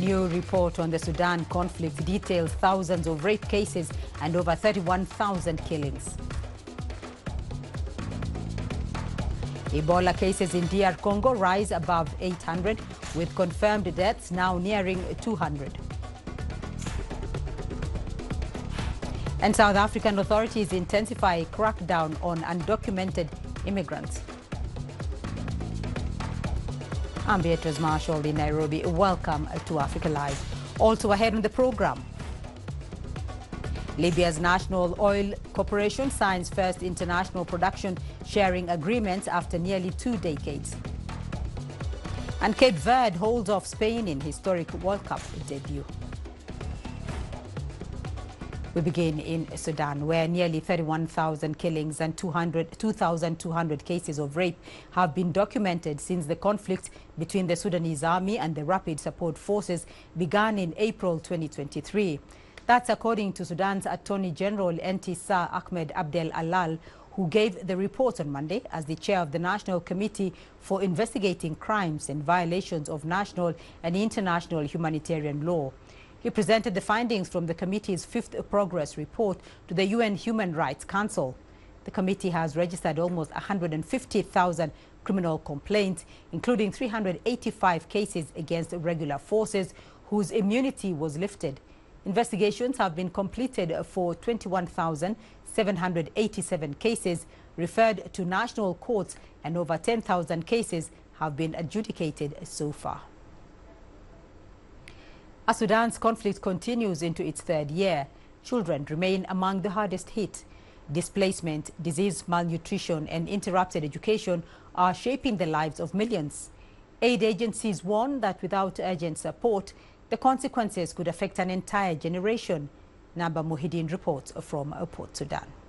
New report on the Sudan conflict details thousands of rape cases and over 31,000 killings. Ebola cases in DR Congo rise above 800, with confirmed deaths now nearing 200. And South African authorities intensify crackdown on undocumented immigrants. I'm Beatrice Marshall in Nairobi. Welcome to Africa Live. Also ahead on the program, Libya's National Oil Corporation signs first international production sharing agreements after nearly 2 decades. And Cape Verde holds off Spain in historic World Cup debut. We begin in Sudan, where nearly 31,000 killings and 2,200 cases of rape have been documented since the conflict between the Sudanese army and the Rapid Support Forces began in April 2023. That's according to Sudan's Attorney General Intisar Ahmed Abdel Alal, who gave the report on Monday as the chair of the National Committee for Investigating Crimes and Violations of National and International Humanitarian Law. He presented the findings from the committee's fifth progress report to the UN Human Rights Council. The committee has registered almost 150,000 criminal complaints, including 385 cases against regular forces whose immunity was lifted. Investigations have been completed for 21,787 cases referred to national courts, and over 10,000 cases have been adjudicated so far. As Sudan's conflict continues into its third year, children remain among the hardest hit. Displacement, disease, malnutrition, and interrupted education are shaping the lives of millions. Aid agencies warn that without urgent support, the consequences could affect an entire generation. Naba Muhyiddin reports from Port Sudan.